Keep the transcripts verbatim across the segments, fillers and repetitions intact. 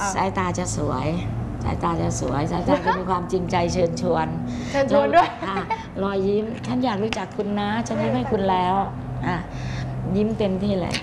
สายตาจะสวยสายตาจะสวยสายตาจะมีความจริงใจเชิญชวนเชิญชวนด้วยรอยยิ้มฉันอยากรู้จักคุณนะฉันยิ้มให้คุณแล้วยิ้มเต็มที่เลย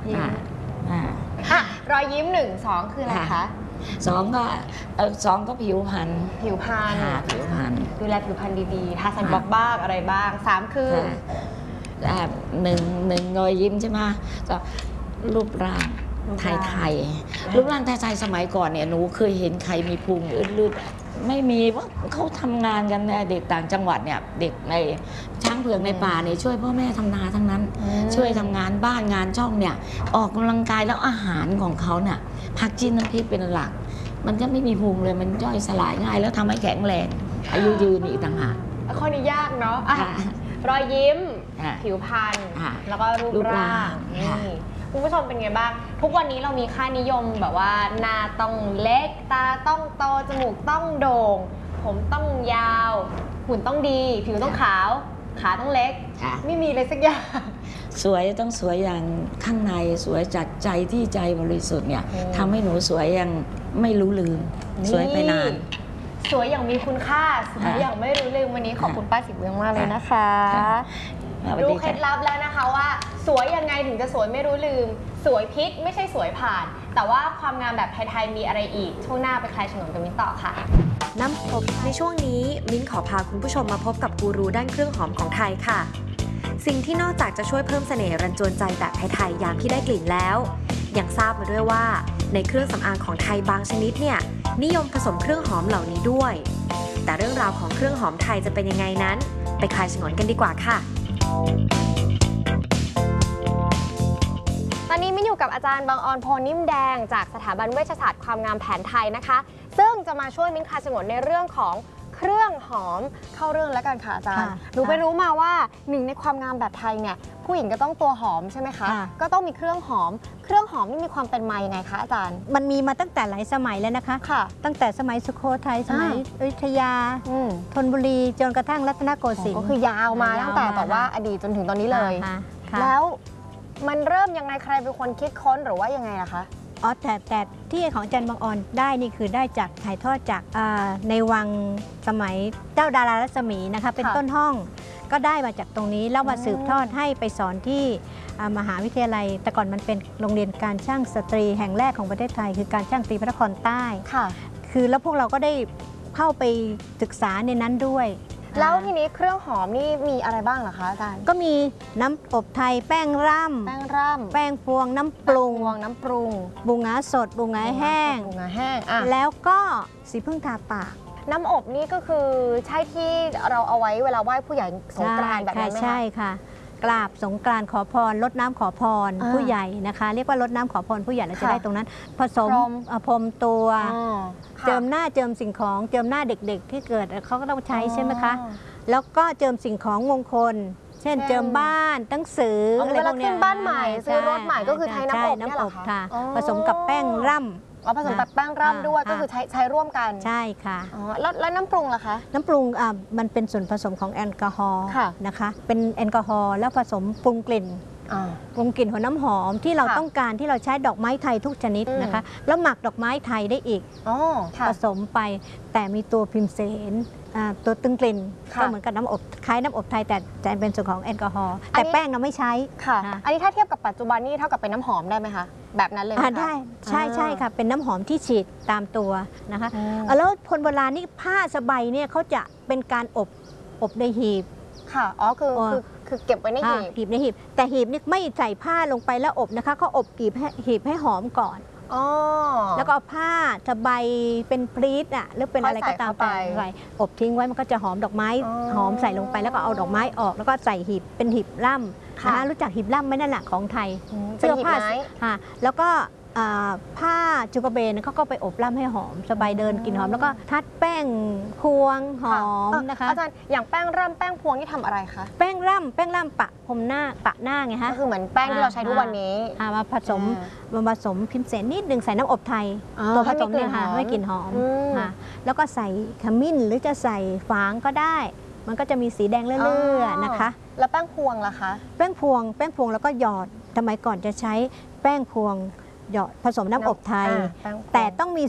รอยยิ้มหนึ่งสองคืออะไรคะสองก็สองก็ผิวพรรณผิวพรรณผิวพรรณดูแลผิวพรรณดีๆทาซันบล็อกบ้างอะไรบ้างสามคือหนึ่งหนึ่งรอยยิ้มใช่ไหมก็รูปร่างไทยไทยรูปร่างไทยไทยสมัยก่อนเนี่ยหนูเคยเห็นใครมีพุงอืดๆไม่มีว่าเขาทำงานกันเนี่ยเด็กต่างจังหวัดเนี่ยเด็กในช้างเผือกในป่าเนี่ยช่วยพ่อแม่ทำนาทั้งนั้นช่วยทำงานบ้านงานช่องเนี่ยออกกำลังกายแล้วอาหารของเขาเนี่ยผักจีนน้ำพริกเป็นหลักมันก็ไม่มีพุงเลยมันย่อยสลายง่ายแล้วทำให้แข็งแรงอายุยืนอีกต่างหากข้อนี้ยากเนาะรอยยิ้มผิวพรรณแล้วก็รูปร่างนี่คุณผู้ชมเป็นไงบ้างทุกวันนี้เรามีค่านิยมแบบว่าหน้าต้องเล็กตาต้องโตจมูกต้องโด่งผมต้องยาวหุ่นต้องดีผิวต้องขาวขาต้องเล็กไม่มีเลยสักอย่างสวยต้องสวยอย่างข้างในสวยจากใจที่ใจบริสุทธิ์เนี่ยทำให้หนูสวยอย่างไม่รู้ลืมสวยไปนานสวยอย่างมีคุณค่าสวยอย่างไม่รู้ลืมวันนี้ขอบคุณป้าสิบเมืองมากเลยนะคะรู้เคล็ดลับแล้วนะคะว่าสวยยังไงถึงจะสวยไม่รู้ลืมสวยพิษไม่ใช่สวยผ่านแต่ว่าความงามแบบไทยๆมีอะไรอีกช่วงหน้าไปคลายฉงนกับมิ้นต่อค่ะน้ำอบในช่วงนี้มิ้นขอพาคุณผู้ชมมาพบกับกูรูด้านเครื่องหอมของไทยค่ะสิ่งที่นอกจากจะช่วยเพิ่มเสน่ห์รันจวนใจแบบไทยๆยามที่ได้กลิ่นแล้วยังทราบมาด้วยว่าในเครื่องสำอางของไทยบางชนิดเนี่ยนิยมผสมเครื่องหอมเหล่านี้ด้วยแต่เรื่องราวของเครื่องหอมไทยจะเป็นยังไงนั้นไปคลายฉงนกันดีกว่าค่ะตอนนี้มิ้นอยู่กับอาจารย์บังออน โพนิ่มแดงจากสถาบันเวชศาสตร์ความงามแผนไทยนะคะซึ่งจะมาช่วยมิ้นคลายฉงนในเรื่องของเครื่องหอมเข้าเรื่องแล้วกันค่ะอาจารย์หนูไปรู้มาว่าหนึ่งในความงามแบบไทยเนี่ยผู้หญิงก็ต้องตัวหอมใช่ไหมคะก็ต้องมีเครื่องหอมเครื่องหอมนี่มีความเป็นมายังไงคะอาจารย์มันมีมาตั้งแต่หลายสมัยแล้วนะคะค่ะตั้งแต่สมัยสุโขทัยสมัยอยุธยาธนบุรีจนกระทั่งรัตนโกสินทร์ก็คือยาวมาตั้งแต่แบบว่าอดีตจนถึงตอนนี้เลยแล้วมันเริ่มยังไงใครเป็นคนคิดค้นหรือว่ายังไงล่ะคะอ๋อแต่แต่ที่ของอาจารย์บังออนได้นี่คือได้จากถ่ายทอดจากในวังสมัยเจ้าดารารัศมีนะคะเป็นต้นห้องก็ได้มาจากตรงนี้แล้วมาสืบทอดให้ไปสอนที่มหาวิทยาลัยแต่ก่อนมันเป็นโรงเรียนการช่างสตรีแห่งแรกของประเทศไทยคือการช่างสตรีพระนครใต้ค่ะคือแล้วพวกเราก็ได้เข้าไปศึกษาในนั้นด้วยแล้วทีนี้เครื่องหอมนี่มีอะไรบ้างเหรอคะอาจารย์ก็มีน้ำอบไทยแป้งร่ำแป้งร่ำแป้งพวงน้ำปรุงน้ำปรุงบูงาสดบูงาแห้งบูงาแห้งแล้วก็สีพึ่งทาปากน้ำอบนี่ก็คือใช่ที่เราเอาไว้เวลาไหว้ผู้ใหญ่สงกรานต์แบบนั้นไหมคะใช่ค่ะกราบสงกรานต์ขอพรลดน้ำขอพรผู้ใหญ่นะคะเรียกว่าลดน้ำขอพรผู้ใหญ่เราจะได้ตรงนั้นผสมพรมตัวเจิมหน้าเจิมสิ่งของเจิมหน้าเด็กๆที่เกิดเขาก็ต้องใช้ใช่ไหมคะแล้วก็เจิมสิ่งของมงคลเช่นเจิมบ้านหนังสืออะไรพวกนี้บ้านใหม่ซื้อรถใหม่ก็คือใช้น้ำอบเนี่ยหรอคะผสมกับแป้งร่ำอ๋อผสมกับแป้งร่ำด้วยก็คือใช้ใช้ร่วมกันใช่ค่ะอ๋อแล้วแล้วน้ำปรุงล่ะคะน้ำปรุงอ่ามันเป็นส่วนผสมของแอลกอฮอล์นะคะเป็นแอลกอฮอล์แล้วผสมปรุงกลิ่นปรุงกลิ่นของน้ำหอมที่เราต้องการที่เราใช้ดอกไม้ไทยทุกชนิดนะคะแล้วหมักดอกไม้ไทยได้อีกผสมไปแต่มีตัวพิมเสนตัวตึงกลิ่นก็เหมือนกับน้ำอบคล้ายน้ำอบไทยแต่แต่เป็นส่วนของแอลกอฮอล์แต่แป้งเราไม่ใช้ค่ะอันนี้ถ้าเทียบกับปัจจุบันนี่เท่ากับเป็นน้ำหอมได้ไหมคะแบบนั้นเลยได้ใช่ใช่ค่ะเป็นน้ำหอมที่ฉีดตามตัวนะคะแล้วคนโบราณนี่ผ้าสบายเนี่ยเขาจะเป็นการอบอบในหีบค่ะอ๋อคือคือเก็บไว้ในหีบหีบในหีบแต่หีบนี่ไม่ใส่ผ้าลงไปแล้วอบนะคะเขาอบหีบให้หีบให้หอมก่อนแล้วก็เอาผ้าสบายเป็นพลีทอ่ะหรือเป็นอะไรก็ตามแต่ใส่อบทิ้งไว้มันก็จะหอมดอกไม้หอมใส่ลงไปแล้วก็เอาดอกไม้ออกแล้วก็ใส่หีบเป็นหีบล่ำนะคะรู้จักหีบล่ำไหมนั่นแหละของไทยเสื้อผ้าค่ะแล้วก็ผ้าจุกเบนเขาก็ไปอบล่ำให้หอมสบายเดินกลิ่นหอมแล้วก็ทัดแป้งพวงหอมนะคะอาจารย์อย่างแป้งร่ำแป้งพวงนี่ทำอะไรคะแป้งร่ำแป้งร่ำปะพรมหน้าปะหน้าไงฮะก็คือเหมือนแป้งที่เราใช้ทุกวันนี้มาผสมมาผสมพิมเสนนิดนึงใส่น้ำอบไทยตัวผสมเนี่ยค่ะให้กลิ่นหอมค่ะแล้วก็ใส่ขมิ้นหรือจะใส่ฝางก็ได้มันก็จะมีสีแดงเลื่อยๆนะคะแล้วแป้งพวงล่ะคะแป้งพวงแป้งพวงแล้วก็หยอดสมัยก่อนจะใช้แป้งพวงหยอดผสมน้ำอบไทยแต่ต้องมี